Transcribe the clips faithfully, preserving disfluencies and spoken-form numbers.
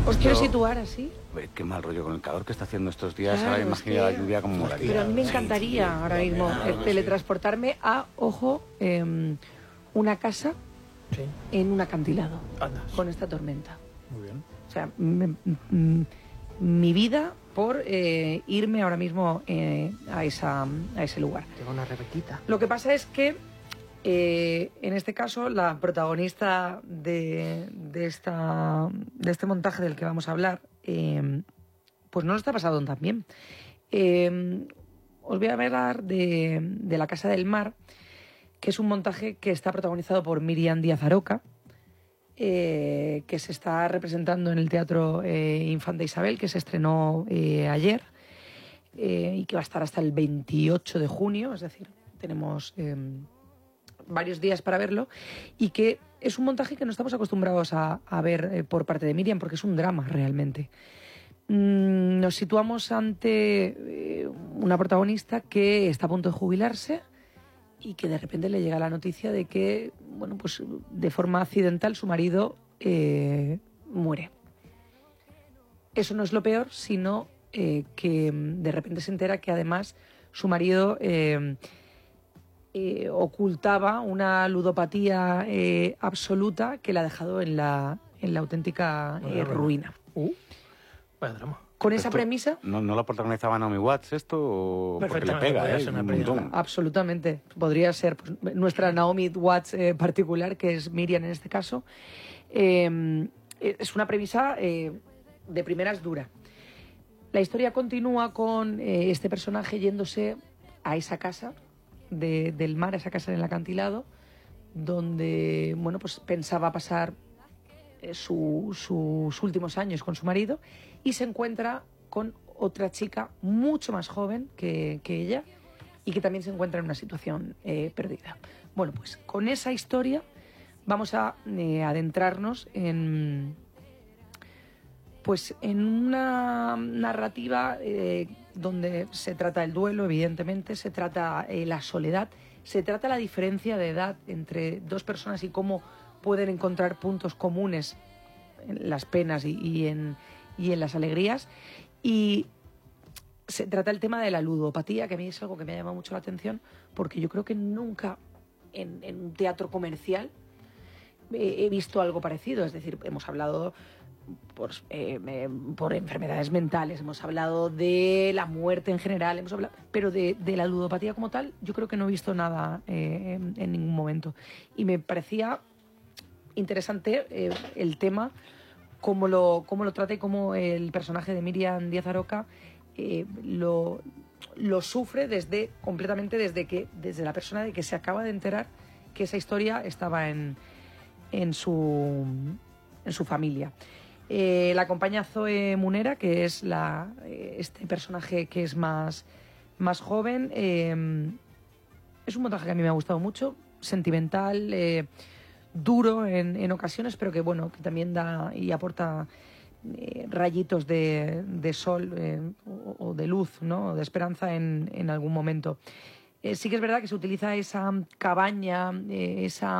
Os quiero situar así. Uy, qué mal rollo con el calor que está haciendo estos días. Claro, Ahora imagino es que... la lluvia como molaría. Pero a mí me encantaría sí, ahora mismo eh, teletransportarme a, ojo, eh, una casa sí. en un acantilado. Andas. Con esta tormenta. Muy bien. O sea, m- m- mi vida por eh, irme ahora mismo eh, a, esa, a ese lugar. Tengo una Rebequita. Lo que pasa es que Eh, en este caso, la protagonista de, de, esta, de este montaje del que vamos a hablar, eh, pues no lo está pasando tan bien. Eh, os voy a hablar de, de La Casa del Mar, que es un montaje que está protagonizado por Míriam Díaz Aroca, eh, que se está representando en el Teatro eh, Infanta Isabel, que se estrenó eh, ayer eh, y que va a estar hasta el veintiocho de junio, es decir, tenemos... Eh, varios días para verlo, y que es un montaje que no estamos acostumbrados a, a ver eh, por parte de Míriam, porque es un drama realmente. Mm, nos situamos ante eh, una protagonista que está a punto de jubilarse y que de repente le llega la noticia de que, bueno, pues de forma accidental su marido eh, muere. Eso no es lo peor, sino eh, que de repente se entera que además su marido... Eh, Eh, ocultaba una ludopatía eh, absoluta que la ha dejado en la, en la auténtica eh, ruina. Uh, vaya drama. Con esa premisa... ¿No, ¿No la protagonizaba Naomi Watts esto? O porque le pega, ¿eh? Un montón. Absolutamente. Podría ser pues, nuestra Naomi Watts eh, particular, que es Míriam en este caso. Eh, es una premisa eh, de primeras dura. La historia continúa con eh, este personaje yéndose a esa casa De, del mar, esa casa en el acantilado, donde bueno, pues pensaba pasar eh, su, su, sus últimos años con su marido, y se encuentra con otra chica mucho más joven que, que ella, y que también se encuentra en una situación eh, perdida. Bueno, pues con esa historia vamos a eh, adentrarnos en, pues, en una narrativa eh, donde se trata el duelo, evidentemente, se trata eh, la soledad, se trata la diferencia de edad entre dos personas y cómo pueden encontrar puntos comunes en las penas y, y, en, y en las alegrías. Y se trata el tema de la ludopatía, que a mí es algo que me ha llamado mucho la atención, porque yo creo que nunca en, en un teatro comercial he, he visto algo parecido. Es decir, hemos hablado... Por, eh, eh, por enfermedades mentales, hemos hablado de la muerte en general, hemos hablado, pero de, de la ludopatía como tal, yo creo que no he visto nada eh, en, en ningún momento. Y me parecía interesante eh, el tema, cómo lo, cómo lo trata y cómo el personaje de Míriam Díaz Aroca eh, lo, lo sufre desde completamente desde que desde la persona de que se acaba de enterar que esa historia estaba en, en, su, en su familia. Eh, la acompaña Zoe Munera, que es la, eh, este personaje que es más, más joven. Eh, es un montaje que a mí me ha gustado mucho, sentimental, eh, duro en, en ocasiones, pero que bueno, que también da y aporta eh, rayitos de, de sol eh, o, o de luz, ¿no? O de esperanza en, en algún momento. Eh, sí que es verdad que se utiliza esa cabaña, eh, esa,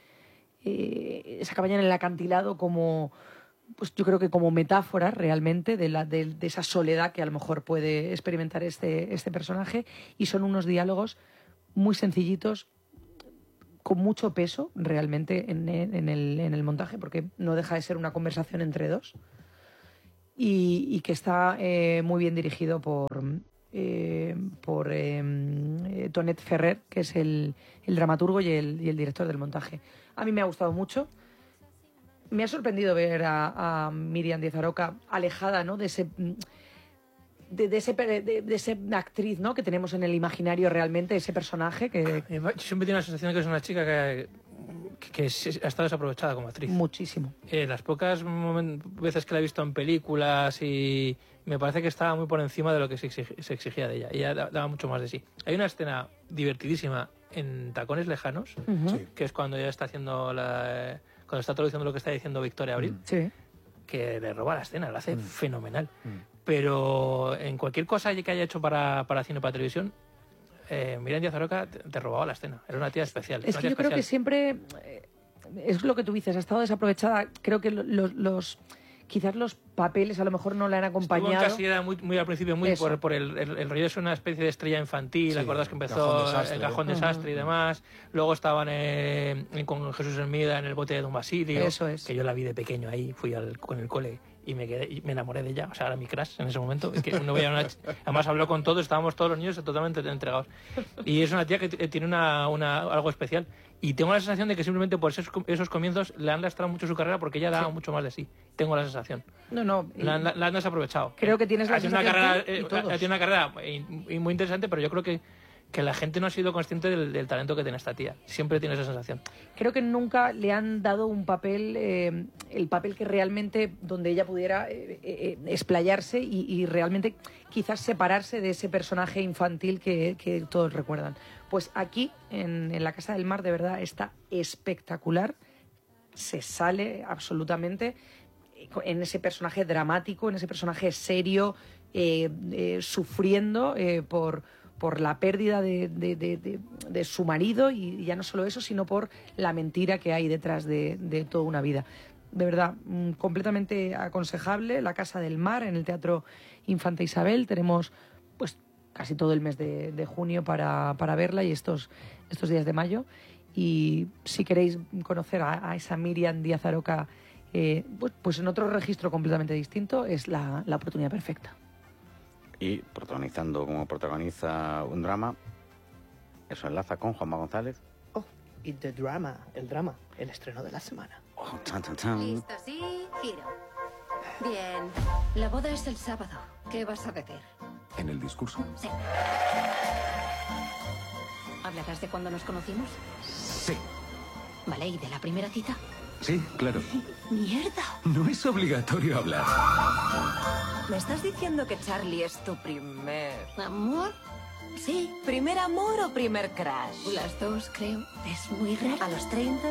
eh, esa cabaña en el acantilado como... pues yo creo que como metáfora realmente de, la, de, de esa soledad que a lo mejor puede experimentar este, este personaje, y son unos diálogos muy sencillitos, con mucho peso realmente en, en, el, en el montaje, porque no deja de ser una conversación entre dos, y, y que está eh, muy bien dirigido por, eh, por eh, Tonet Ferrer, que es el, el dramaturgo y el, y el director del montaje. A mí me ha gustado mucho. Me ha sorprendido ver a, a Míriam Díaz Aroca alejada, ¿no?, de ese de, de ese de, de ese actriz, ¿no?, que tenemos en el imaginario realmente, ese personaje que... Yo siempre tengo la sensación de que es una chica que, que, que ha estado desaprovechada como actriz. Muchísimo. Eh, las pocas veces que la he visto en películas, y me parece que estaba muy por encima de lo que se exigía, se exigía de ella. Ella daba mucho más de sí. Hay una escena divertidísima en Tacones Lejanos, uh-huh. que es cuando ella está haciendo la... cuando está traduciendo lo que está diciendo Victoria Abril, sí. que le roba la escena, la hace mm. fenomenal. Mm. Pero en cualquier cosa que haya hecho para, para cine o para televisión, eh, Míriam Díaz Aroca te, te robaba la escena. Era una tía especial. Es que yo especial. creo que siempre, eh, es lo que tú dices, ha estado desaprovechada. Creo que los, los quizás los papeles a lo mejor no la han acompañado. Estuvo encasillada muy, muy al principio, muy por, por el, el, el rollo es una especie de estrella infantil, Sí, ¿acuerdas que empezó Cajón Desastre, el Cajón ¿eh? Desastre Uh-huh. y demás? Luego estaban eh, en- con Jesús Hermida en el bote de Don Basilio, Eso es. que yo la vi de pequeño ahí, fui al, con el cole y me quedé y me enamoré de ella, o sea, era mi crush en ese momento. Es que no veía una ch- además habló con todos, estábamos todos los niños totalmente entregados. Y es una tía que t- tiene una, una, algo especial. Y tengo la sensación de que simplemente por esos, esos comienzos le han lastrado mucho su carrera porque ella daba Sí. mucho más de sí. Tengo la sensación. No, no. y- La, la- la han desaprovechado. Creo que tienes la ha tenido una sensación carrera, tú y eh, todos. ha tenido una carrera y- y muy interesante, pero yo creo que, que la gente no ha sido consciente del, del talento que tiene esta tía. Siempre tiene esa sensación. Creo que nunca le han dado un papel, eh, el papel que realmente, donde ella pudiera eh, eh, explayarse y, y realmente quizás separarse de ese personaje infantil que, que todos recuerdan. Pues aquí, en, en La Casa del Mar, de verdad, está espectacular. Se sale absolutamente en ese personaje dramático, en ese personaje serio, eh, eh, sufriendo eh, por, por la pérdida de, de- de- de- de su marido y ya no solo eso, sino por la mentira que hay detrás de, de toda una vida. De verdad, mm, completamente aconsejable. La Casa del Mar en el Teatro Infanta Isabel. Tenemos pues casi todo el mes de, de junio para, para verla y estos, estos días de mayo. Y si queréis conocer a, a esa Miriam Díaz Aroca, eh, pues, pues en otro registro completamente distinto, es la, la oportunidad perfecta. Y protagonizando como protagoniza un drama, eso enlaza con Juanma González. Oh, y The Drama, el drama, el estreno de la semana. Oh, chan, chan, chan. Listo, sí, giro. Bien, la boda es el sábado. ¿Qué vas a decir? ¿En el discurso? Sí. ¿Hablarás de cuando nos conocimos? Sí. Vale, ¿y de la primera cita? Sí, claro. ¡Mierda! No es obligatorio hablar. ¿Me estás diciendo que Charlie es tu primer... ¿Amor? Sí, ¿Primer amor o primer crush? las dos, creo. Es muy raro. ¿A los treinta?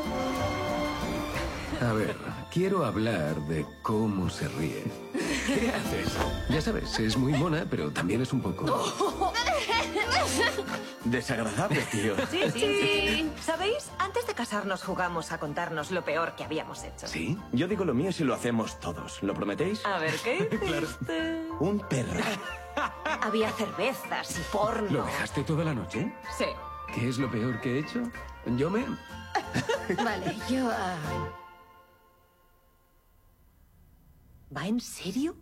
A ver, quiero hablar de cómo se ríe. ¿Qué haces? Ya sabes, es muy mona, pero también es un poco... Desagradable, tío. Sí, sí, sí. ¿Sabéis? Antes de casarnos jugamos a contarnos lo peor que habíamos hecho. ¿Sí? Yo digo lo mío si lo hacemos todos. ¿Lo prometéis? A ver, ¿qué hiciste? Un perro. Había cervezas y porno. ¿Lo dejaste toda la noche? Sí. ¿Qué es lo peor que he hecho? Yo me... Vale, yo... ah, ¿Va en serio?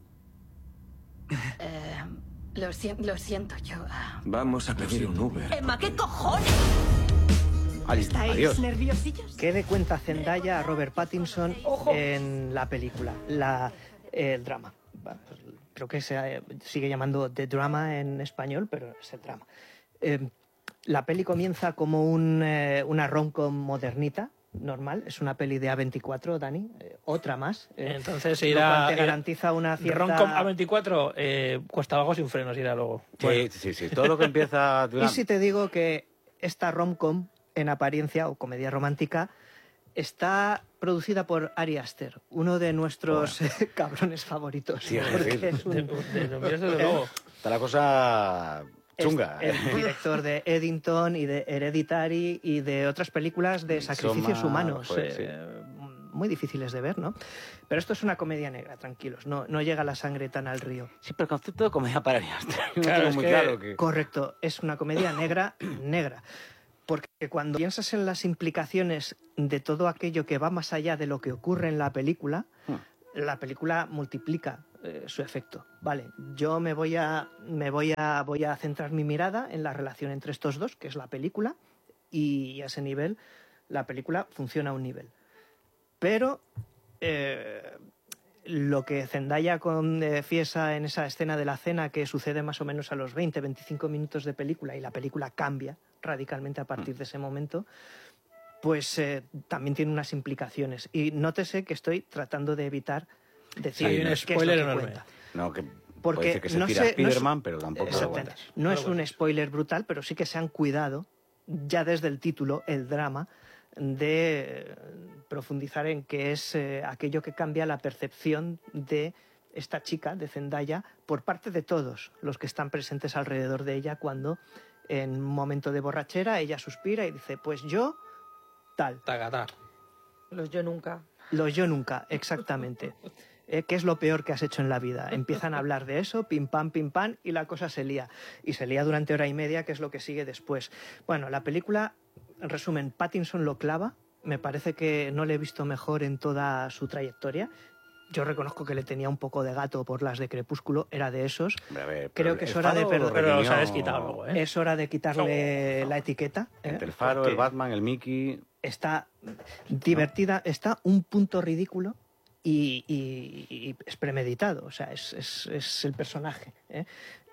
eh, lo, sien- lo siento, yo... ah, Vamos a pedir un Uber. Emma, ¿qué cojones? Adi- ¿Estáis Adiós. nerviosillos? ¿Qué le cuenta Zendaya a Robert Pattinson en la película, la, el drama? Va, pues, creo que se eh, sigue llamando The Drama en español, pero es el drama. Eh, la peli comienza como un, eh, una rom-com modernita, normal. Es una peli de A veinticuatro, Dani. Eh, otra más. eh, Entonces se lo irá... cual te eh, garantiza una cierta... Roncom A veinticuatro, eh, cuesta abajo sin frenos irá luego. Sí, Bueno, sí, sí. Todo lo que empieza... Y si te digo que esta rom-com, en apariencia, o comedia romántica, está producida por Ari Aster, uno de nuestros eh, cabrones favoritos. Sí, es porque decir, es un- de, de, de- desde luego. Está la cosa chunga. Es el director de Eddington y de Hereditary y de otras películas de Midsommar, sacrificios humanos. joder, eh, muy difíciles de ver, ¿no? Pero esto es una comedia negra, tranquilos. No, no llega la sangre tan al río. Sí, pero el concepto de comedia para niños. No Claro, tengo es muy que- claro que... Correcto, es una comedia negra, negra. Porque cuando piensas en las implicaciones de todo aquello que va más allá de lo que ocurre en la película, Hmm. la película multiplica eh, su efecto. Vale, yo me voy a me voy a voy a centrar mi mirada en la relación entre estos dos, que es la película, y a ese nivel la película funciona a un nivel. Pero eh, lo que Zendaya confiesa en esa escena de la cena, que sucede más o menos a los veinte, veinticinco minutos de película, y la película cambia radicalmente a partir de ese momento, pues eh, también tiene unas implicaciones. Y nótese que estoy tratando de evitar decir Hay un qué es lo spoiler que enorme. cuenta. No, que Porque puede decir que se no tira sé- no Spiderman, sé- pero tampoco lo Exactamente. aguantas. No No es lo un aguantas. spoiler brutal, pero sí que se han cuidado, ya desde el título, el drama, de eh, profundizar en qué es eh, aquello que cambia la percepción de esta chica, de Zendaya, por parte de todos los que están presentes alrededor de ella cuando, en un momento de borrachera, ella suspira y dice, pues yo, tal. Tagatá. Los yo nunca. Los yo nunca, exactamente. ¿eh? ¿Qué es lo peor que has hecho en la vida? Empiezan a hablar de eso, pim pam, pim pam, y la cosa se lía. Y se lía durante hora y media, que es lo que sigue después. Bueno, la película, en resumen, Pattinson lo clava. Me parece que no le he visto mejor en toda su trayectoria. Yo reconozco que le tenía un poco de gato por las de Crepúsculo, era de esos. A ver, Creo que es hora de perdonar. Pero los habéis quitado luego, ¿eh? Es hora de quitarle la etiqueta. ¿eh? Entre el Faro, Porque el Batman, el Mickey... Está divertida, está un punto ridículo y, y- y es premeditado. O sea, es, es- es el personaje. ¿eh?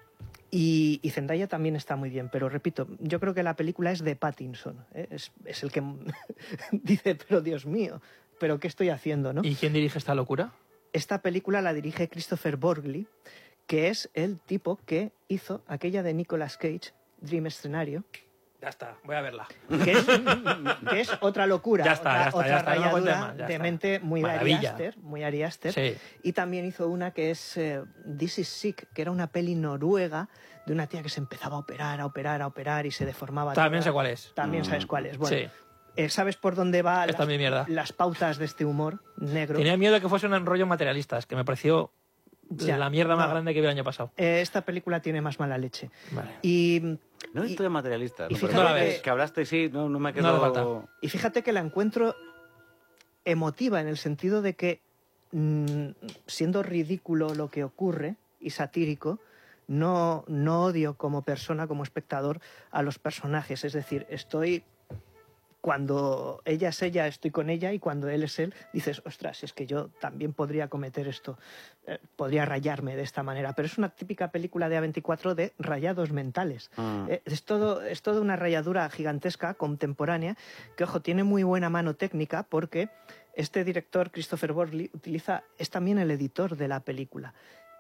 Y, y Zendaya también está muy bien, pero repito, yo creo que la película es de Pattinson. ¿eh? Es, es el que dice, pero Dios mío, ¿pero qué estoy haciendo? ¿no? ¿Y quién dirige esta locura? Esta película la dirige Christopher Borgli, que es el tipo que hizo aquella de Nicolas Cage, Dream Escenario, Ya está, voy a verla. que es, que es otra locura, Ya está, otra, ya está, otra ya está, no me cuentes rayadura más, ya de está. mente muy Ari Maravilla. Aster, muy Ari Aster. Sí. Y también hizo una que es eh, This is Sick, que era una peli noruega de una tía que se empezaba a operar, a operar, a operar y se deformaba. También toda. sé cuál es. También Mm. sabes cuál es. Bueno, Sí. eh, ¿sabes por dónde va Esta es mi mierda. las, las pautas de este humor negro? Tenía miedo de que fuese un enrollo materialistas, que me pareció Ya, la mierda más no. grande que vi el año pasado. Eh, esta película tiene más mala leche. Vale. Y, No y- estoy de materialista. y no, pero fíjate no, que- es que hablaste, sí, no, no me No quedo... hace falta. Y fíjate que la encuentro emotiva en el sentido de que, mm, siendo ridículo lo que ocurre y satírico, no, no odio como persona, como espectador, a los personajes. Es decir, estoy... Cuando ella es ella, estoy con ella, y cuando él es él, dices, ostras, es que yo también podría cometer esto, eh, podría rayarme de esta manera. Pero es una típica película de A veinticuatro de rayados mentales. Mm. Eh, es, todo, es toda una rayadura gigantesca, contemporánea, que, ojo, tiene muy buena mano técnica porque este director, Christopher Borgli, utiliza, es también el editor de la película.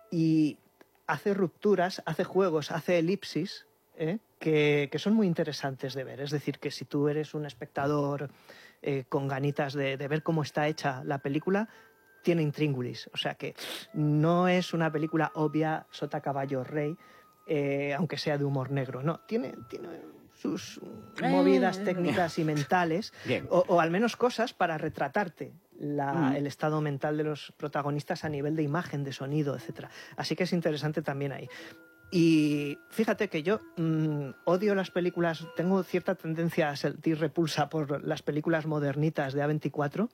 Y hace rupturas, hace juegos, hace elipsis, ¿eh? que, que son muy interesantes de ver. Es decir, que si tú eres un espectador eh, con ganitas de, de ver cómo está hecha la película, tiene intríngulis. O sea que no es una película obvia, sota, caballo, rey, eh, aunque sea de humor negro. No, tiene, tiene sus movidas técnicas y mentales, Bien. o, o al menos cosas para retratarte la- Mm. el estado mental de los protagonistas a nivel de imagen, de sonido, etcétera. Así que es interesante también ahí. Y fíjate que yo mm, odio las películas, tengo cierta tendencia a sentir repulsa por las películas modernitas de A veinticuatro.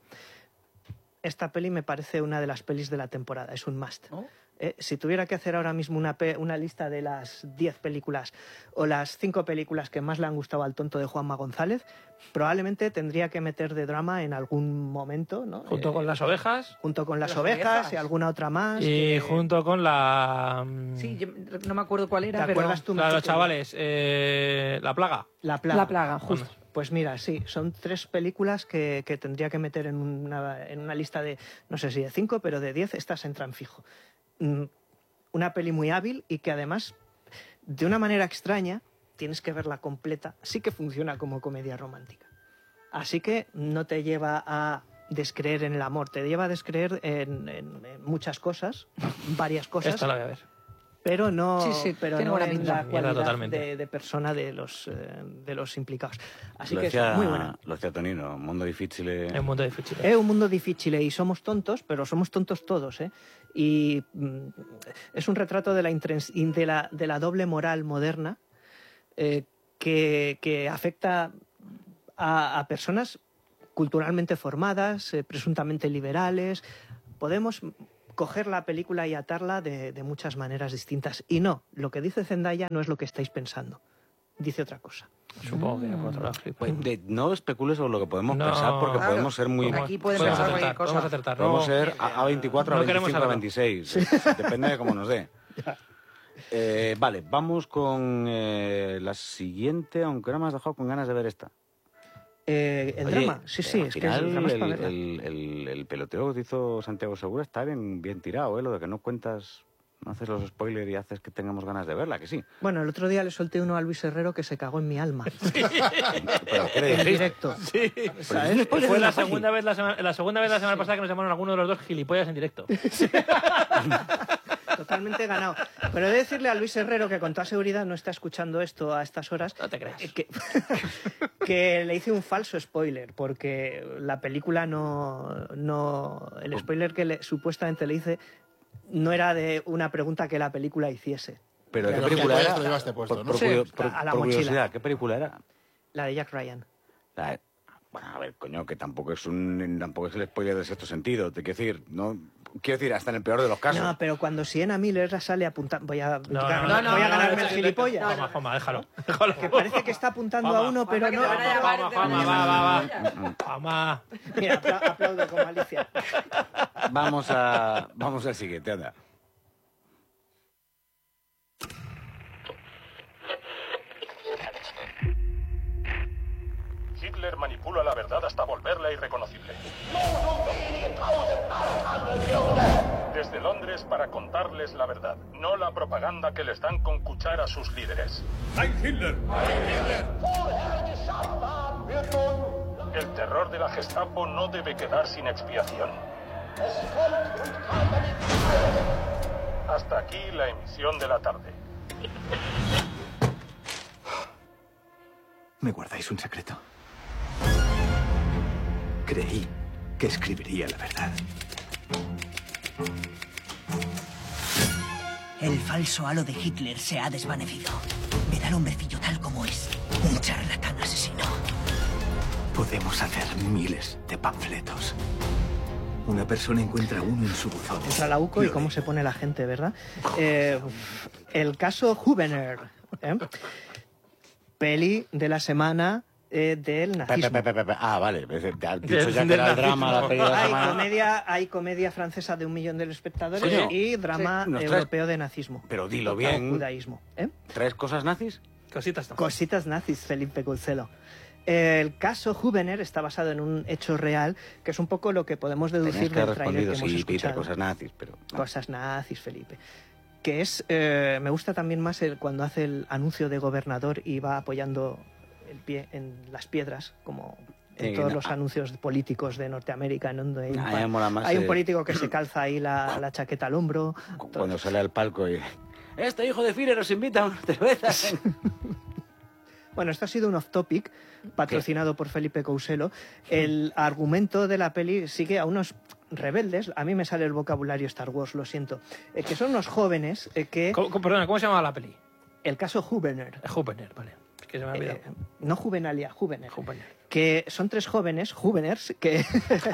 Esta peli me parece una de las pelis de la temporada, es un must. ¿Oh? Eh, si tuviera que hacer ahora mismo una, pe- una lista de las diez películas o las cinco películas que más le han gustado al tonto de Juanma González, probablemente tendría que meter de drama en algún momento, ¿no? Junto Eh, con las ovejas junto con las, Las ovejas, ovejas. y alguna otra más. y que- junto con la... mm, Sí, yo no me acuerdo cuál ¿Te era, pero... acuerdas tú? la de los Miquel? chavales, eh, La Plaga. La plaga. La plaga, justo. Pues mira, sí, son tres películas que, que tendría que meter en una, en una lista de, no sé si de cinco, pero de diez, estas entran fijo. Mm, Una peli muy hábil y que además, de una manera extraña, tienes que verla completa, sí que funciona como comedia romántica. Así que no te lleva a descreer en el amor, te lleva a descreer en, en- en muchas cosas, varias cosas, Esta la voy a ver. pero no, Sí, sí, pero tiene no buena en pinta. la Mierda cualidad totalmente. de, de persona de los, eh, de los implicados. Así lo, que decía, es muy buena. lo decía Tonino, un mundo difícil. eh. Es un mundo difícil. Es un mundo difícil y somos tontos, pero somos tontos todos, ¿eh? Y mm, es un retrato de la, intrins- de la, de la doble moral moderna eh, que, que afecta a, a personas culturalmente formadas, eh, presuntamente liberales. Podemos coger la película y atarla de, de muchas maneras distintas. Y no, lo que dice Zendaya no es lo que estáis pensando. Dice otra cosa. Supongo que por otro lado, sí. Pues, de- no especules sobre lo que podemos No, pensar porque claro. podemos ser muy... Aquí puede podemos pasar acertar, cualquier cosa. podemos acertar. Podemos no- ser a A veinticuatro, no a queremos veinticinco, a saberlo. veintiséis. Depende de cómo nos dé. Eh, vale, vamos con eh, la siguiente, aunque no me has dejado con ganas de ver esta. Eh, el Oye, drama, sí, sí, al es que es final el drama es para el, verla. el- el- el peloteo que hizo Santiago Segura está bien, bien tirado, ¿eh? Lo de que no cuentas, no haces los spoilers y haces que tengamos ganas de verla, que sí. Bueno, el otro día le solté uno a Luis Herrero que se cagó en mi alma. Pero ¿qué le En dijiste? directo. Sí. ¿Sabes? Spoiler Fue de la la peli. segunda, vez la, semana, la segunda vez la semana pasada que nos llamaron alguno de los dos gilipollas en directo. Totalmente ganado. pero he de decirle a Luis Herrero, que con toda seguridad no está escuchando esto a estas horas, No te creas. eh, que, que le hice un falso spoiler, porque la película no... no el spoiler que le- supuestamente le hice no era de una pregunta que la película hiciese. Pero ¿qué Pero película que era? te lo llevaste puesto, Por, ¿no? por Sí, curio- por- a la por mochila. curiosidad, ¿qué película era? La de Jack Ryan. La- bueno, a ver, coño, que tampoco es un tampoco es el spoiler de sexto sentido. Te quiero decir, no quiero decir, hasta en el peor de los casos. No, pero cuando Sienna Miller sale apuntando... Voy a, No, ganar- no, no, voy a no, ganarme no, el no, gilipollas. Juanma, Juanma, déjalo. déjalo. Que parece que está apuntando Juanma, a uno, pero Juanma, no... que te van a llamar, Juanma, te van a Juanma, llamar. va, va, va. Juanma. Mira, apla- aplaudo con malicia. Vamos a vamos al siguiente, anda. Hitler manipula la verdad hasta volverla irreconocible. Desde Londres para contarles la verdad, no la propaganda que les dan con cuchara a sus líderes. ¡Ein Hitler! El terror de la Gestapo no debe quedar sin expiación. Hasta aquí la emisión de la tarde. ¿Me guardáis un secreto? Creí que escribiría la verdad. El falso halo de Hitler se ha desvanecido. Ver al hombrecillo tal como es. Un charlatán asesino. Podemos hacer miles de panfletos. Una persona encuentra uno en su buzón. Entra la U C O y cómo se pone la gente, ¿verdad? Eh, el caso Hubener. ¿eh? Peli de la semana eh, del Pe- nazismo. pe- pe- pe- pe- Ah, vale. Te has dicho Del- ya que del era el drama, nazismo. la peli de la Hay semana. comedia, hay comedia francesa de un millón de espectadores Coño. y drama Sí, nos traes- europeo de nazismo. Pero dilo O bien. judaísmo. ¿eh? ¿Tres cosas nazis? Cositas. no. Cositas nazis, Felipe Couselo. El caso Hubener está basado en un hecho real, que es un poco lo que podemos Tenías deducir que haber del tráiler que respondido, hemos sí, Peter, escuchado. cosas nazis, pero... no. Cosas nazis, Felipe. Que es, eh, me gusta también más el, cuando hace el anuncio de gobernador y va apoyando el pie en las piedras, como en Sí, todos no, los ah. políticos políticos de Norteamérica, en donde hay, un, A mí pa- me mola más hay un el- político que se calza ahí la, la chaqueta al hombro. Cu- Cuando sale al palco y... Este hijo de Führer os invita a unas cervezas. Bueno, esto ha sido un off-topic patrocinado por Felipe Couselo. El argumento de la peli sigue a unos rebeldes, a mí me sale el vocabulario Star Wars, lo siento, eh, que son unos jóvenes eh, que... ¿Cómo- cómo- Perdona, ¿cómo se llamaba la peli? El caso Hubener. Juvener, vale. Es que se me ha olvidado. Eh, no Juvenalia, Hubener. Juvener. Que son tres jóvenes, Hubeners, que...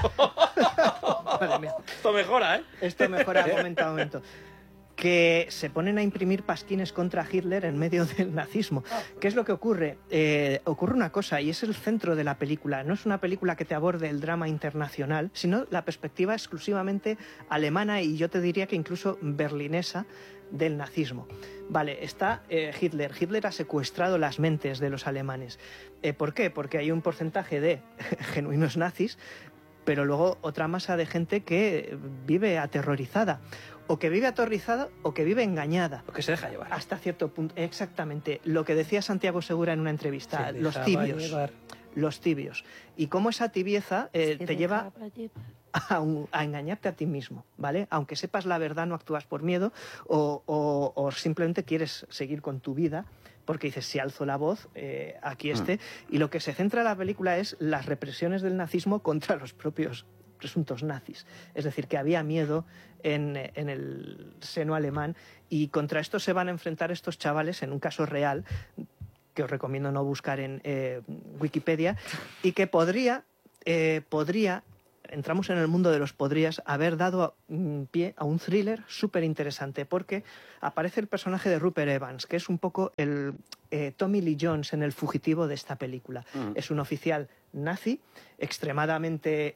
Madre mía. Esto mejora, ¿eh? Esto mejora momento a momento. Que se ponen a imprimir pasquines contra Hitler en medio del nazismo. ¿Qué es lo que ocurre? Eh, ocurre una cosa, y es el centro de la película. No es una película que te aborde el drama internacional, sino la perspectiva exclusivamente alemana y yo te diría que incluso berlinesa del nazismo. Vale, está eh, Hitler. Hitler ha secuestrado las mentes de los alemanes. Eh, ¿Por qué? Porque hay un porcentaje de genuinos nazis, pero luego otra masa de gente que vive aterrorizada. O que vive aterrorizada o que vive engañada. Lo que se deja llevar. Hasta cierto punto. Exactamente. Lo que decía Santiago Segura en una entrevista. Se Los dejaba tibios. llevar. Los tibios. Y cómo esa tibieza eh, te lleva a, un- a engañarte a ti mismo, ¿vale? Aunque sepas la verdad, no actúas por miedo o, o- o simplemente quieres seguir con tu vida porque dices, si alzo la voz, eh, aquí esté. Y lo que se centra la película es las represiones del nazismo contra los propios presuntos nazis. Es decir, que había miedo en, en el seno alemán y contra esto se van a enfrentar estos chavales en un caso real que os recomiendo no buscar en eh, Wikipedia y que podría, eh, podría, entramos en el mundo de los podrías, haber dado mm, pie a un thriller súper interesante porque aparece el personaje de Rupert Evans, que es un poco el eh, Tommy Lee Jones en El fugitivo de esta película. Mm. Es un oficial nazi extremadamente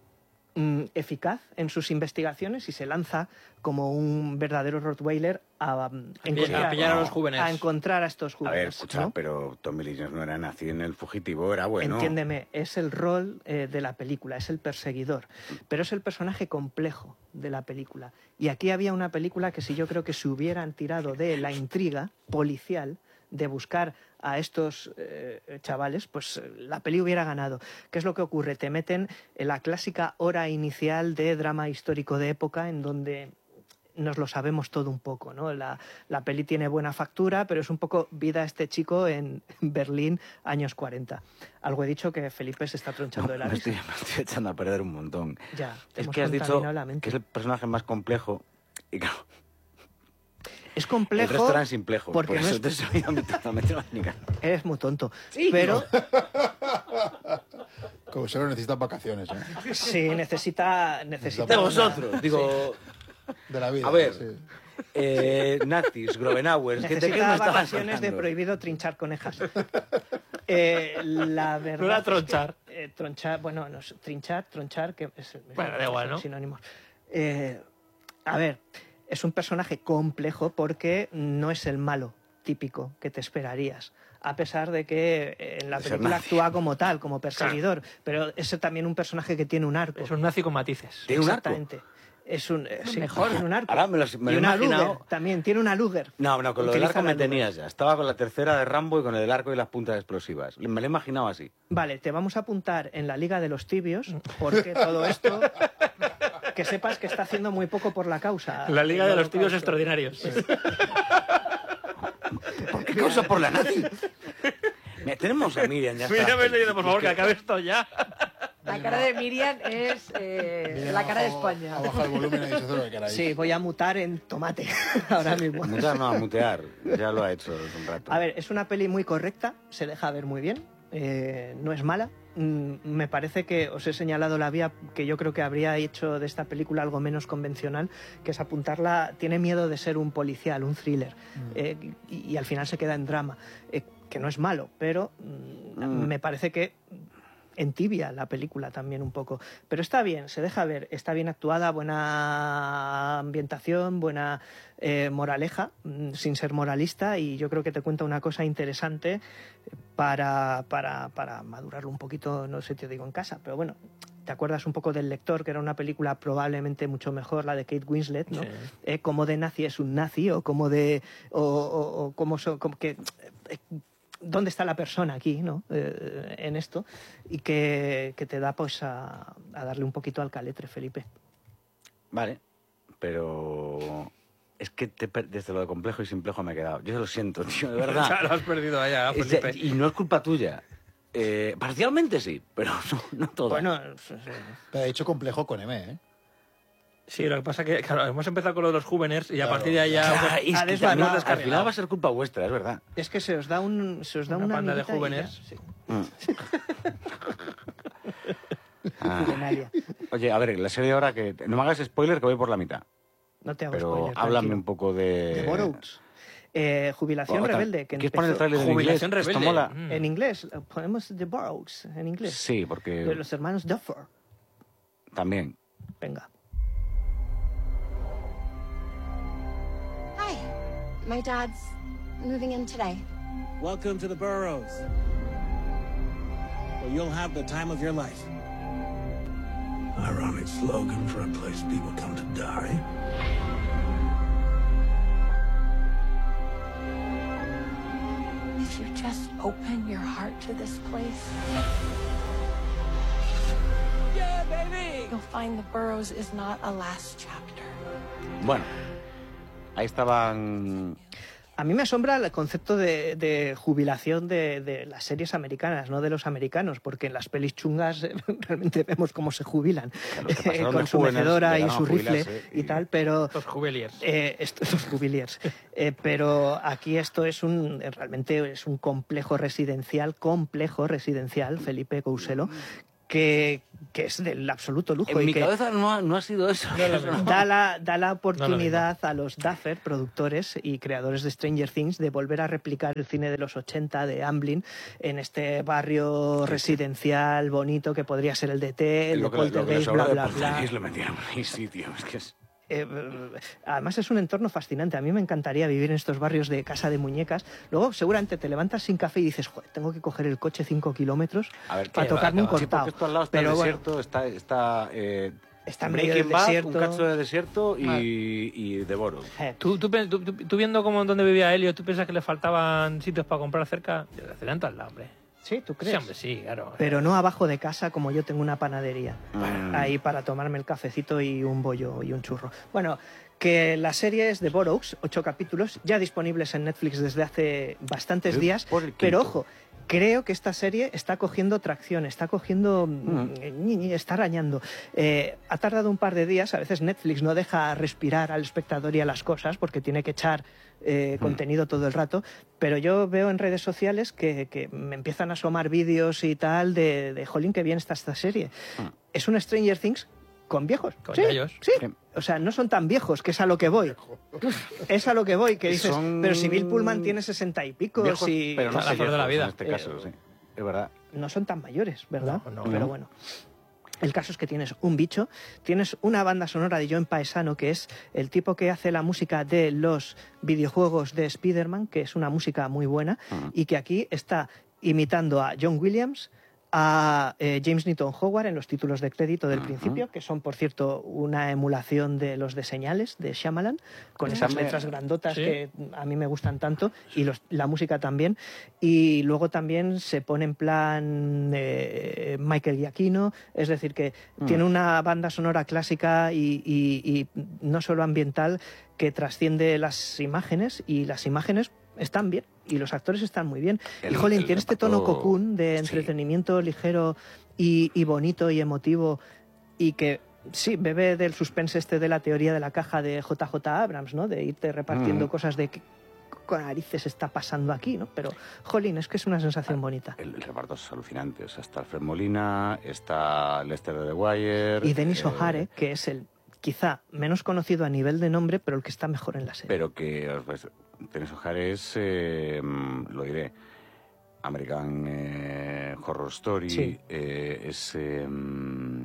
mm, eficaz en sus investigaciones y se lanza como un verdadero Rottweiler a, mm, encontrar, a pillar a los jóvenes. a encontrar a estos A ver, jóvenes. escucha, ¿no? pero Tommy Lee Jones no era nazi en El fugitivo, era bueno. Entiéndeme, es el rol eh, de la película, es el perseguidor, pero es el personaje complejo de la película. Y aquí había una película que si yo creo que se hubieran tirado de la intriga policial, de buscar a estos eh, chavales, pues eh, la peli hubiera ganado. ¿Qué es lo que ocurre? Te meten en la clásica hora inicial de drama histórico de época en donde nos lo sabemos todo un poco, ¿no? La, la peli tiene buena factura, pero es un poco vida este chico en Berlín, años cuarenta. Algo he dicho que Felipe se está tronchando No, de la me, risa. estoy, me estoy echando a perder un montón. Ya, te es hemos que has dicho contaminado la mente. que es el personaje más complejo y claro, Es complejo. el resto eran simplejos. porque Por no eso es- te soy a mitad, a mitad, ni cara. Eres muy tonto. Sí. Pero Como solo necesitas vacaciones, ¿eh? sí, necesita... necesita De una- vosotros, digo... De la vida. A ver, sí. eh, nazis, Grobenauer, ¿qué, ¿de qué Necesita me estabas vacaciones de hablando? prohibido trinchar conejas. Eh, la verdad No era es que, tronchar. eh, tronchar, bueno, no, es- trinchar, tronchar, que es, Bueno, da igual, ¿no? sinónimos. Eh, a ver, es un personaje complejo porque no es el malo típico que te esperarías. A pesar de que eh, en la De ser película nazi. actúa como tal, como perseguidor, pero es también un personaje que tiene un arco. Es un nazi con matices. ¿Tiene un arco? Exactamente. Es un, eh, sí, Mejor. tiene un arco. Ahora me lo, me y lo he una imaginado. Luger también, tiene una Luger. No, no, con lo del Utiliza arco me la Luger. tenías ya. Estaba con la tercera de Rambo y con el del arco y las puntas explosivas. Me lo he imaginado así. Vale, te vamos a apuntar en la Liga de los Tibios, porque todo esto, que sepas que está haciendo muy poco por la causa. La Liga de los Tibios Holocausto. Extraordinarios. ¿Por qué causa por la nazi? Mira, tenemos a Miriam, ya está. Mira, me estoy diciendo, por favor, que acabe esto ya. La cara de Miriam es eh, Mira, la cara de abajo- España. A bajar el volumen y se hace lo que queráis. Sí, voy a mutar en tomate ahora mismo. Mutear no, a mutear. Ya lo ha hecho hace un rato. A ver, es una peli muy correcta, se deja ver muy bien, eh, no es mala. Mm, me parece que os he señalado la vía que yo creo que habría hecho de esta película algo menos convencional, que es apuntarla, tiene miedo de ser un policial, un thriller, eh, y, y al final se queda en drama, eh, que no es malo, pero mm, Mm. me parece que entibia la película también un poco. Pero está bien, se deja ver, está bien actuada, buena ambientación, buena eh, moraleja, mm, sin ser moralista, y yo creo que te cuenta una cosa interesante para, para, para madurarlo un poquito, no sé, te digo en casa, pero bueno, te acuerdas un poco del Lector, que era una película probablemente mucho mejor, la de Kate Winslet, ¿no? Sí. Eh, como de nazi es un nazi, o como de... o, o, o como, so- como que... eh, ¿dónde está la persona aquí, no? Eh, en esto, y que, que te da pues a, a darle un poquito al caletre, Felipe. Vale, pero... Es que te per- desde lo de complejo y simplejo me he quedado. Yo lo siento, tío, de verdad. Ya lo has perdido allá, Es- Felipe. y no es culpa tuya. Eh, parcialmente sí, pero no, no todo. Bueno, Pero he dicho complejo con M, ¿eh? Sí, lo que pasa es que, claro, hemos empezado con lo de los Juveners y a Claro. partir de ahí ya... Ah, pues, es ha que desvanado. también, al final va a ser culpa vuestra, es verdad. es que se os da un se os da Una una, panda de amiguita y jóvenes. ya, sí. Mm. Ah. Juvenalia. Oye, a ver, la serie ahora que... No me hagas spoiler, que voy por la mitad. No te hago Pero spoiler, háblame tranquilo. un poco de... The Borrows. Eh, Jubilación Otra- Rebelde, que ¿Quieres poner el empezó- tráiler en inglés? Jubilación Esto Rebelde. mola. Mm. en inglés. eh, Ponemos The Borrows en inglés. Sí, De porque los hermanos Duffer. también. Venga. Hi. My dad's moving in today. Welcome to the Burrows, where you'll have the time of your life. Ironic slogan for a place people come to die. If you just open your heart to this place, Yeah, baby! you'll find the Burrows is not a last chapter. Bueno, ahí estaban... A mí me asombra el concepto de, de jubilación de, de las series americanas, no de los americanos, porque en las pelis chungas eh, realmente vemos cómo se jubilan, Claro, que eh, pasaron con de su jóvenes, mecedora y llegaron a su rifle jubilarse y y- tal, pero... Los Jubiliers. Eh, esto, los jubiliers. Eh, pero aquí esto es un realmente es un complejo residencial, complejo residencial, Felipe Couselo, que, que es del absoluto lujo. En y mi que cabeza no ha, no ha sido eso. da la, da la oportunidad a los Duffer, productores y creadores de Stranger Things, de volver a replicar el cine de los ochenta de Amblin en este barrio residencial bonito que podría ser el D T, el de Lo que, lo que les Poltergeist, sobra bla, de bla, bla. Poltergeist lo metieron ahí, sí, tío. Es que es... Eh, además es un entorno fascinante. A mí me encantaría vivir en estos barrios de casa de muñecas. Luego seguramente te levantas sin café y dices, joder, tengo que coger el coche cinco kilómetros A ver, para ¿qué? tocarme un Sí, cortado. porque esto al lado está Pero el bueno, desierto, está... está eh, Está en medio Breaking del Bad, desierto. un cacho de desierto y, Vale. y The Borrows. eh, ¿Tú, tú, tú- tú- tú viendo cómo donde vivía Helio, ¿tú piensas que le faltaban sitios para comprar cerca? Adelanta al lado, hombre. Sí, ¿tú crees? Sí, hombre, sí, claro. Pero no abajo de casa, como yo tengo una panadería. Mm. Ahí para tomarme el cafecito y un bollo y un churro. Bueno, que la serie es The Boroughs, ocho capítulos, ya disponibles en Netflix desde hace bastantes Voy días. por el Pero quinto. ojo, creo que esta serie está cogiendo tracción, está cogiendo... Mm. está arañando. Eh, ha tardado un par de días, a veces Netflix no deja respirar al espectador y a las cosas porque tiene que echar eh, Mm. contenido todo el rato, pero yo veo en redes sociales que, que me empiezan a asomar vídeos y tal de, de jolín, qué bien está esta serie. Mm. Es un Stranger Things con viejos. Con sí, ellos. sí. O sea, no son tan viejos, que es a lo que voy. Es a lo que voy, que dices, Son pero si Bill Pullman tiene sesenta y pico, Viejos, si... pero no a la sé flor de la vida. en este caso, Eh, sí. Es verdad. no son tan mayores, ¿verdad? No, no, pero no. bueno. El caso es que tienes un bicho, tienes una banda sonora de John Paesano, que es el tipo que hace la música de los videojuegos de Spider-Man, que es una música muy buena, Ujú. y que aquí está imitando a John Williams, a eh, James Newton Howard en los títulos de crédito del Ujú. principio, que son, por cierto, una emulación de los de Señales, de Shyamalan, con esas Déjame- letras grandotas Sí. que a mí me gustan tanto, y los- la música también. Y luego también se pone en plan eh, Michael Giacchino, es decir, que Mm. tiene una banda sonora clásica y, y- y no solo ambiental que trasciende las imágenes, y las imágenes están bien y los actores están muy bien. El- y jolín, el tiene este tono reparto- cocoon de sí. entretenimiento ligero y, y bonito y emotivo, y que sí, bebe del suspense este de la teoría de la caja de J J Abrams, ¿no? De irte repartiendo Mm. cosas de qué con narices está pasando aquí, ¿no? Pero, jolín, es que es una sensación bonita. El, el reparto es alucinante. O sea, está Alfred Molina, está Lester de The Wire. Y Denis eh, O'Hare, que es el quizá menos conocido a nivel de nombre, pero el que está mejor en la serie. Pero que, os vais- Denis O'Hare es, eh, mm, lo diré, American eh, Horror Story. Sí. eh, es... eh, mm,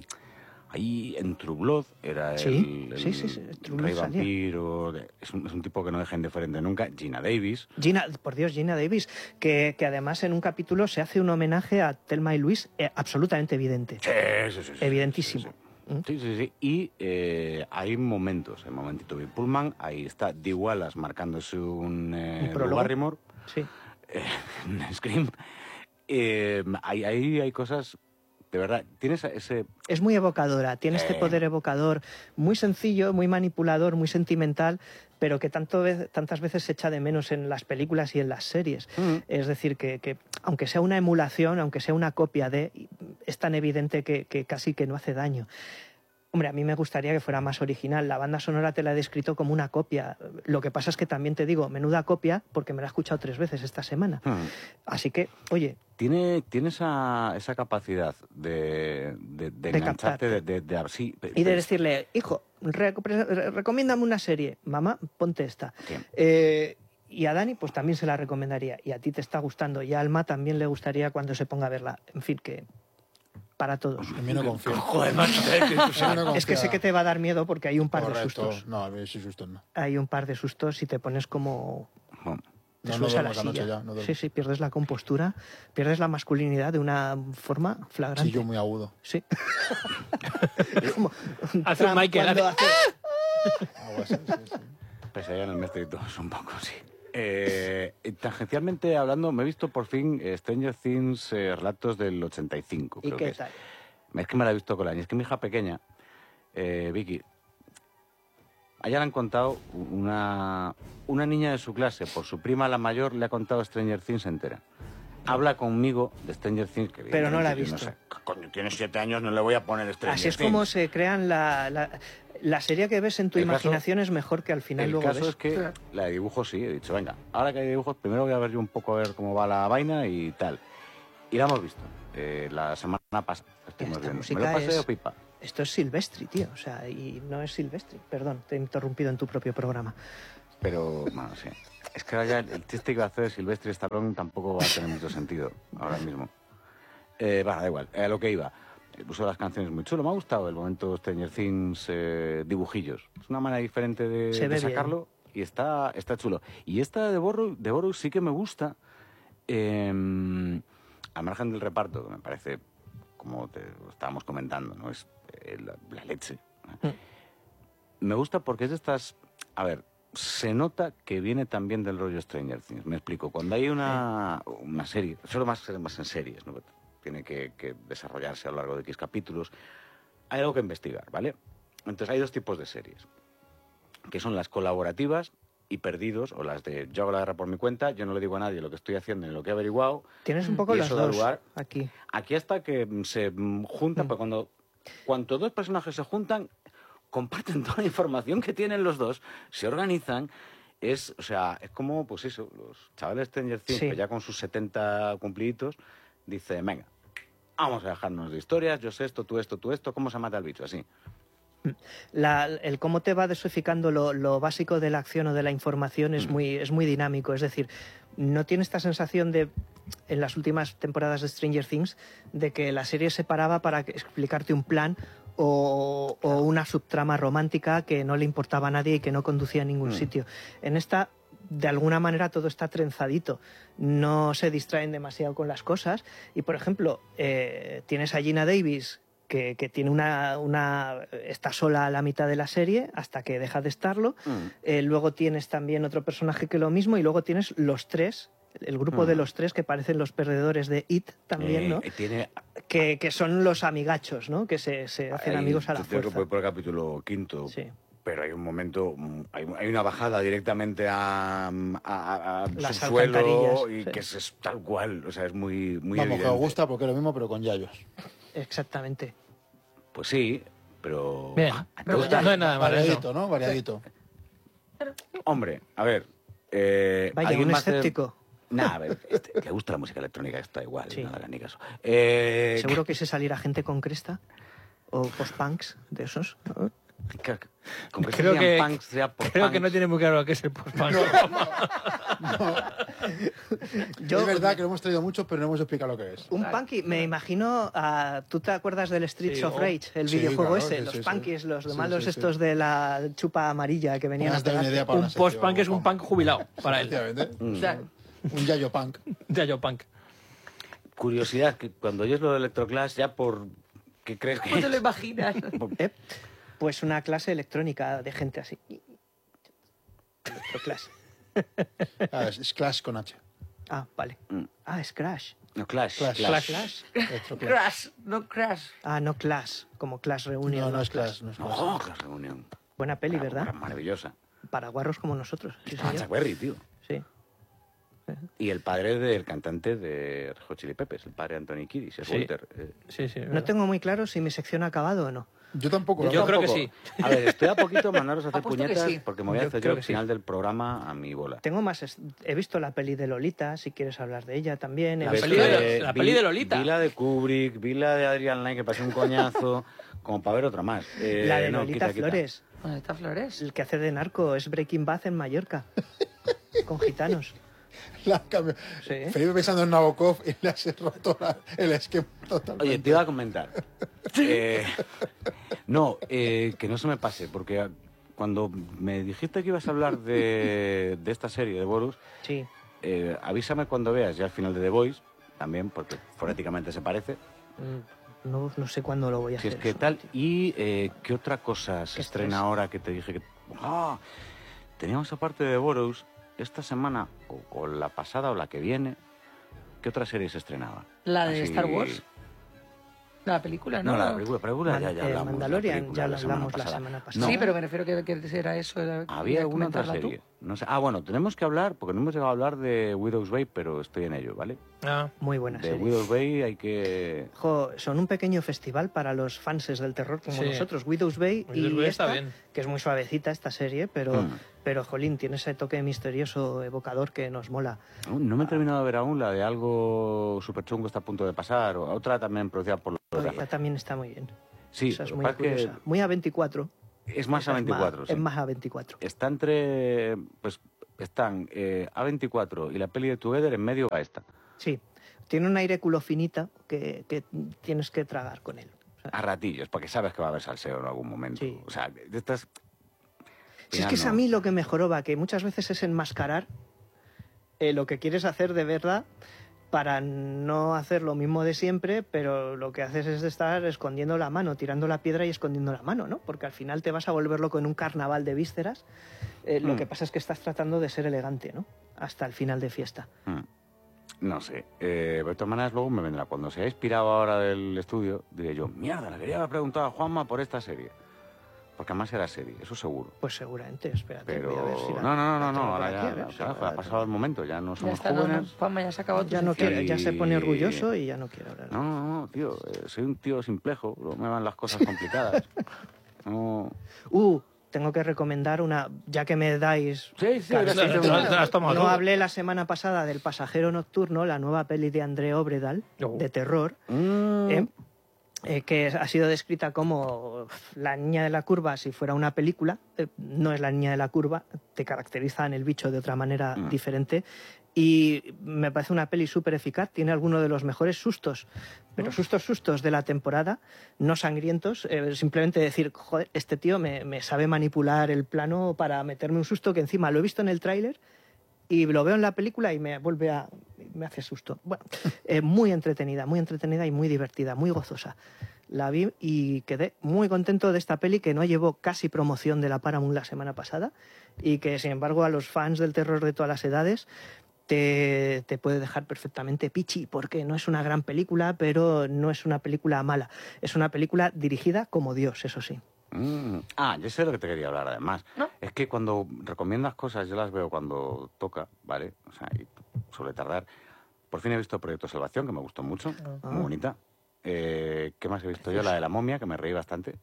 ahí en True Blood era Sí, el, el sí, sí, sí, True Blood rey salía. vampiro. de- Es un, es un tipo que no deja indiferente nunca. Gina Davis. Gina, por Dios, Gina Davis, que, que además en un capítulo se hace un homenaje a Thelma y Luis eh, absolutamente evidente. Sí, sí, sí, sí, Evidentísimo. Sí, sí, sí. sí. Y eh, hay momentos, el momentito Bill Pullman, ahí está Dee Wallace marcándose un, eh, Un Drew prólogo. Barrymore, Sí. eh, un Scream. Eh, ahí, ahí hay cosas, de verdad, tienes ese... Es muy evocadora, tiene este Eh. poder evocador muy sencillo, muy manipulador, muy sentimental, pero que tanto vez- tantas veces se echa de menos en las películas y en las series. Mm. Es decir, que, que aunque sea una emulación, aunque sea una copia de, es tan evidente que, que casi que no hace daño. Hombre, a mí me gustaría que fuera más original. La banda sonora te la he descrito como una copia. Lo que pasa es que también te digo, menuda copia, porque me la he escuchado tres veces esta semana. Hmm. Así que, oye, Tiene, tiene esa, esa capacidad de, de, de De engancharte, de, captarte. de, de- sí, pe- y de pe- decirle, hijo, re- re- recomiéndame una serie. Mamá, ponte esta. Sí. Eh, y a Dani, pues también se la recomendaría. Y a ti te está gustando. Y a Alma también le gustaría cuando se ponga a verla. En fin, que para todos. En mí no confío. Joder, macho, eh, que- En mí no Es que sé confía. que te va a dar miedo porque hay un par de Correcto. sustos. No, a mí sí sustos no. Hay un par de sustos y te pones como... Oh. Te No, no subes a la duermo esa noche silla. ya, no duermo. sí, sí, pierdes la compostura, pierdes la masculinidad de una forma flagrante. Sí, yo muy agudo. Sí. Como Hace un Trump Michael, cuando hace- hace- Algo así, sí, sí. Pese a en el mestre y todo, es un poco, sí. Eh, tangencialmente hablando, me he visto por fin eh, Stranger Things, eh, relatos del ochenta y cinco. ¿Y creo qué que es. tal? Es que me la he visto con la niña. Es que mi hija pequeña, eh, Vicky, a ella le han contado una, una niña de su clase, por su prima la mayor, le ha contado Stranger Things entera. Habla conmigo de Stranger Things. Que Pero no la ha evidentemente yo visto. No sé, coño, tiene siete años, no le voy a poner Stranger Así es Things. como se crean la, la, la serie que ves en tu El caso- imaginación es mejor que al final El luego caso ves. es que la de dibujos sí, he dicho, venga, ahora que hay dibujos, primero voy a ver yo un poco a ver cómo va la vaina y tal. Y la hemos visto. Eh, la semana pasada la estuvimos Esta viendo. Me música lo pasé es- de pipa. Esto es Silvestri, tío. O sea, y no es Silvestri. Perdón, te he interrumpido en tu propio programa. Pero, bueno, sí. Es que ahora ya el, el chiste que va a hacer Silvestre Stallone tampoco va a tener mucho sentido ahora mismo. Eh, bueno, da igual, a lo que iba. El uso de las canciones es muy chulo. Me ha gustado el momento Stranger Things eh, dibujillos. Es una manera diferente de, Se de ve bien. sacarlo y está, está chulo. Y esta de Borrow, de Borrow sí que me gusta. Eh, al margen del reparto, que me parece, como te lo estábamos comentando, ¿no? Es eh, la, la leche. Mm. Me gusta porque es de estas... A ver, se nota que viene también del rollo Stranger Things. Me explico. Cuando hay una, una serie, solo más, más en series, ¿no? Tiene que, que desarrollarse a lo largo de X capítulos, hay algo que investigar, ¿vale? Entonces hay dos tipos de series, que son las colaborativas y perdidos, o las de yo hago la guerra por mi cuenta, yo no le digo a nadie lo que estoy haciendo ni lo que he averiguado. Tienes un poco y las eso da dos lugar. aquí. Aquí hasta que se juntan, mm. pues cuando, cuando dos personajes se juntan, comparten toda la información que tienen los dos, se organizan, es, o sea, es como, pues eso, los chavales Stranger Things, Sí. que ya con sus setenta cumpliditos, dicen, venga, vamos a dejarnos de historias, yo sé esto, tú esto, tú esto, ¿cómo se mata el bicho? Así. La, el cómo te va dosificando lo, lo básico de la acción o de la información es, mm. muy, es muy dinámico. Es decir, no tiene esta sensación de, en las últimas temporadas de Stranger Things, de que la serie se paraba para explicarte un plan o, o una subtrama romántica que no le importaba a nadie y que no conducía a ningún mm. sitio. En esta, de alguna manera, todo está trenzadito. No se distraen demasiado con las cosas. Y, por ejemplo, eh, tienes a Gina Davis, Que, que tiene una, una... está sola a la mitad de la serie hasta que deja de estarlo. Mm. Eh, luego tienes también otro personaje que lo mismo y luego tienes los tres, el grupo mm. de los tres que parecen los perdedores de It también, eh, ¿no? Tiene... Que, que son los amigachos, ¿no? Que se, se hacen Ahí, amigos a la yo creo fuerza. que voy por el capítulo quinto. Sí. Pero hay un momento, hay, hay una bajada directamente a, a, a Las subsuelo y sí. que es, es tal cual, o sea, es muy, muy Vamos, evidente. que os gusta porque es lo mismo, pero con yayos. Exactamente. Pues sí, pero... Bien, ¿te gusta? no hay nada más. Variadito, ¿no? Variadito. Hombre, a ver... Eh, Vaya, un escéptico. De... Nah, a ver, este, le gusta la música electrónica, está igual, sí. No le hagan ni caso. Eh... Seguro que se saliera gente con cresta o post-punks de esos, ¿no? Como que creo que, punks, creo que no tiene muy claro lo que es el post-punk. No, no. Yo, es verdad que lo hemos traído mucho, pero no hemos explicado lo que es. Un punky, me imagino, uh, ¿tú te acuerdas del Streets sí, of Rage, el sí, videojuego claro, ese? sí, Los sí, punkies, sí. los Sí, malos sí, estos sí. de la chupa amarilla que venían Más de a una idea para Un una post-punk sección, es un punk jubilado para él. Mm. Un yayo punk. Yayo punk. Curiosidad, que cuando oyes lo de Electroclash, ya por... ¿Qué crees que ¿Cómo te es? lo imaginas? ¿Eh? Pues una clase electrónica de gente así. Electroclash. Ah, es, es Clash con H. Ah, vale. Mm. Ah, es Crash. No, Clash. Clash. Clash. Clash. Electroclash. Crash, no Crash. Ah, no Clash, como Clash Reunion. No, no es Clash. No es Clash. No, Clash Reunión. Buena peli, Era- ¿verdad? era maravillosa. Para guarros como nosotros. Sí, Estaba señor. Chuck Berry, tío. Sí. Y el padre del cantante de Red Hot Chili Peppers, el padre de Anthony Kiedis, es Sí. Walter. Eh, Sí, sí. No tengo muy claro si mi sección ha acabado o no. Yo tampoco. Yo ¿no? creo que tampoco. sí. A ver, estoy a poquito de mandaros a hacer Apuesto que puñetas sí. porque me voy a Yo hacer yo creo al que sí. final del programa a mi bola. Tengo más. es- He visto la peli de Lolita, si quieres hablar de ella también. La He Ves peli visto- de- que la vi- peli de Lolita. Vi la de Kubrick, vi la de Adrian Lyne, que pasó un coñazo, como para ver otra más. Eh, La de no, Lolita quita, quita. Flores. ¿Dónde está Flores? El que hace de narco es Breaking Bad en Mallorca. Con gitanos. La cambio. Sí. Felipe pensando en Nabokov y le has roto la- el esquema totalmente. Oye, te iba a comentar. Eh, no, eh, que no se me pase, porque cuando me dijiste que ibas a hablar de, de esta serie de Borus, Sí. eh, avísame cuando veas ya el final de The Voice, también, porque fonéticamente se parece, Mm, No, no sé cuándo lo voy a si hacer. es que eso, tal. tío. Y eh, ¿qué otra cosa se Qué estrena estrés. ahora que te dije que... ¡Ah! Teníamos aparte de The Borus, esta semana, o, o la pasada o la que viene, ¿qué otra serie se estrenaba? La de Así- Star Wars. La película, ¿no? No, la película, película ya, Man- ya eh, hablamos. Mandalorian, la película, ya la la semana hablamos la pasada. semana No, pasada. Sí, pero me refiero que, que era eso. Era, había ¿querías alguna otra comentarla tú? serie. No sé. Ah, bueno, tenemos que hablar, porque no hemos llegado a hablar de Widow's Bay, pero estoy en ello, ¿vale? Ah, Muy buena De serie. Widow's Bay hay que... Jo, son un pequeño festival para los fanses del terror como Sí. nosotros. Widow's Bay Widow's y Bay esta, está bien. que es muy suavecita esta serie, pero, Mm. pero jolín, tiene ese toque misterioso, evocador que nos mola. Aún No me he terminado de ver aún la de algo súper chungo está a punto de pasar, o otra también producida por los... Esta también está muy bien. Sí, Esa es lo que muy pasa es que curiosa. Muy A veinticuatro. es más Esa a veinticuatro, Es sí. más, es más A veinticuatro. Está entre... Pues están eh, A veinticuatro y la peli de Together en medio a esta. Sí. Tiene un aire culo finita que, que tienes que tragar con él. O sea, A ratillos, porque sabes que va a haber salseo en algún momento. Sí. O sea, de estas... si es que es a mí lo que me joroba, que muchas veces es enmascarar eh, lo que quieres hacer de verdad para no hacer lo mismo de siempre, pero lo que haces es estar escondiendo la mano, tirando la piedra y escondiendo la mano, ¿no? Porque al final te vas a volver loco en un carnaval de vísceras. Eh, mm. Lo que pasa es que estás tratando de ser elegante, ¿no? Hasta el final de fiesta. Mm. No sé. Eh, de todas maneras, luego me vendrá. Cuando se haya inspirado ahora del estudio, diré yo, mierda, le quería haber preguntado a Juanma por esta serie. Porque además era serie, eso seguro. Pues seguramente, espérate. Pero... Voy a ver si la... No, no, no, no, no, ahora aquí, ya, ver, ya, ya ha pasado el momento, ya no somos ya está, jóvenes. No, no. Juanma ya se acabó. Ya, no quiere, ya se pone orgulloso y ya no quiere hablar. No, no, no, tío, eh, soy un tío simplejo, no me van las cosas complicadas. No... Uh, tengo que recomendar una, ya que me dais... Sí, sí, casi, no, no, no, no, no hablé la semana pasada del Pasajero Nocturno, la nueva peli de André Obredal, oh. de terror, mm. eh, eh, que ha sido descrita como La Niña de la Curva si fuera una película. Eh, no es La Niña de la Curva, te caracteriza en el bicho de otra manera mm. diferente. Y me parece una peli súper eficaz, tiene algunos de los mejores sustos, pero sustos, sustos de la temporada, no sangrientos, eh, simplemente decir, joder, este tío me, me sabe manipular el plano para meterme un susto que encima lo he visto en el tráiler y lo veo en la película y me vuelve a... me hace susto. Bueno, eh, muy entretenida, muy entretenida y muy divertida, muy gozosa. La vi y quedé muy contento de esta peli que no llevó casi promoción de la Paramount la semana pasada y que, sin embargo, a los fans del terror de todas las edades te, te puede dejar perfectamente pichi, porque no es una gran película, pero no es una película mala. Es una película dirigida como Dios, eso sí. Mm. Ah, yo sé lo que te quería hablar, además. ¿No? Es que cuando recomiendas cosas, yo las veo cuando toca, ¿vale? O sea, y suele tardar. Por fin he visto Proyecto Salvación, que me gustó mucho, ah. muy bonita. Eh, ¿Qué más he visto yo? La de la momia, que me reí bastante.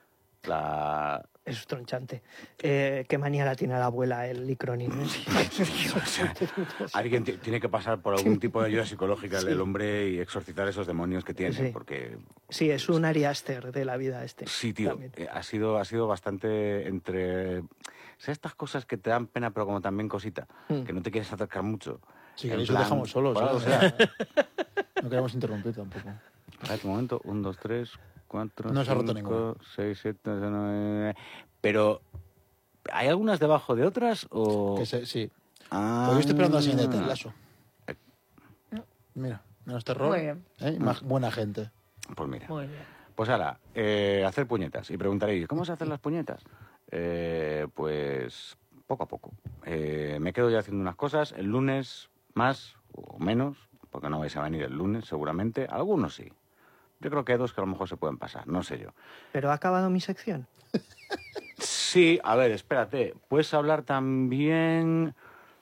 La... Es tronchante. Eh, ¿Qué manía la tiene la abuela, el Licronin? O sea, alguien tiene que pasar por algún tipo de ayuda psicológica del sí. hombre y exorcizar esos demonios que tiene, sí. porque... Sí, es un Ari Aster de la vida este. Sí, tío. Eh, ha, sido, ha sido bastante entre... O sea, estas cosas que te dan pena, pero como también cosita, mm. que no te quieres acercar mucho. Sí, que eso dejamos solos. Bueno, o sea, no queremos interrumpir tampoco. A ver, un momento. Un, dos, tres... Cuatro, no cinco, se ha roto ninguno. Seis, siete, nueve... Pero, ¿hay algunas debajo de otras o...? Que se, sí. Ah, pues yo estoy esperando la siguiente de Ted Lasso. Mira, menos terror. Muy bien. ¿Eh? Más buena gente. Pues mira. Muy bien. Pues ahora, eh, hacer puñetas. Y preguntaréis, ¿cómo se hacen las puñetas? Eh, pues, poco a poco. Eh, me quedo ya haciendo unas cosas. El lunes, más o menos, porque no vais a venir el lunes, seguramente. Algunos sí. Yo creo que hay dos que a lo mejor se pueden pasar, no sé yo. ¿Pero ha acabado mi sección? Sí, a ver, espérate. Puedes hablar también...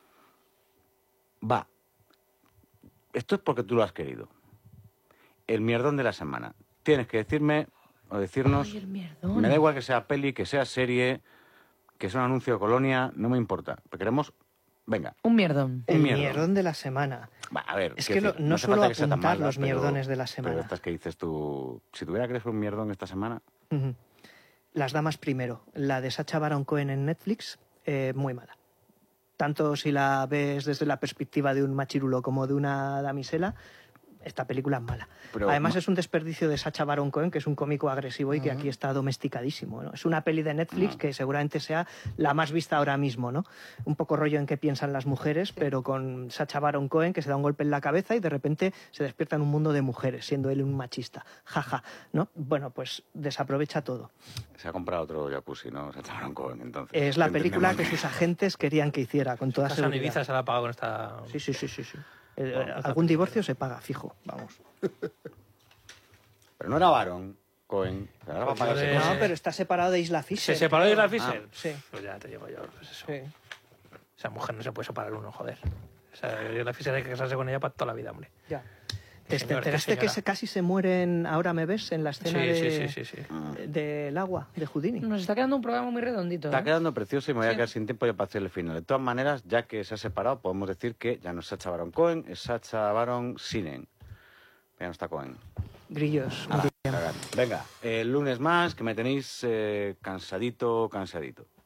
Va. Esto es porque tú lo has querido. El mierdón de la semana. Tienes que decirme o decirnos... Ay, el mierdón. Me da igual que sea peli, que sea serie, que sea un anuncio de Colonia, no me importa. Queremos... Venga. Un mierdón. El un mierdón. mierdón de la semana. Va, a ver, es que lo, decir, no, no suelo apuntar malas, los pero, mierdones de la semana. Pero estas que dices tú... Si tuviera que elegir un mierdón esta semana... Uh-huh. Las damas primero. La de Sacha Baron Cohen en Netflix, eh, muy mala. Tanto si la ves desde la perspectiva de un machirulo como de una damisela, esta película es mala. Pero, Además ma... es un desperdicio de Sacha Baron Cohen, que es un cómico agresivo y uh-huh. que aquí está domesticadísimo, ¿no? Es una peli de Netflix uh-huh. que seguramente sea la más vista ahora mismo, ¿no? Un poco rollo en qué piensan las mujeres, pero con Sacha Baron Cohen que se da un golpe en la cabeza y de repente se despierta en un mundo de mujeres, siendo él un machista. Jaja, ¿no? Bueno, pues desaprovecha todo. Se ha comprado otro jacuzzi, ¿no? Sacha Baron Cohen, entonces. Es la película que sus agentes querían que hiciera, con toda seguridad. Ibiza se la ha pagado con esta... Sí, sí, sí, sí, sí. Eh, bueno, algún divorcio se paga, fijo, vamos. Pero no era Baron Cohen. Era pues para de... No, pero está separado de Isla Fisher. ¿Se separó de Isla Fisher? Ah, sí. Pues ya te digo yo, pues eso. Sí. Esa mujer no se puede separar uno, joder. O sea, Isla Fisher hay que casarse con ella para toda la vida, hombre. Ya. ¿Te Señor, enteraste que se casi se mueren, ahora me ves, en la escena sí, de, sí, sí, sí, sí. del agua, de Houdini? Nos está quedando un programa muy redondito. Está ¿eh? quedando precioso y me voy a quedar sí. sin tiempo ya para hacer el final. De todas maneras, ya que se ha separado, podemos decir que ya no es Sacha Baron Cohen, es Sacha Baron Sinen. Ya no está Cohen. Grillos. Ah, venga, el lunes más, que me tenéis eh, cansadito, cansadito.